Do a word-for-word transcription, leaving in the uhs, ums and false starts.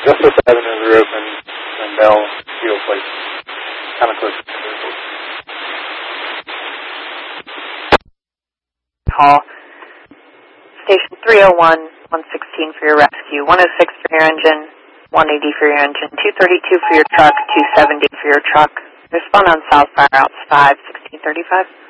Just the seven is open and Bell Steel Plate. Kind of close to the airport. Call station three oh one, one sixteen for your rescue, one oh six for your engine, one eighty for your engine, two thirty-two for your truck, two seventy for your truck. Respond on South Fire Routes five, sixteen thirty-five.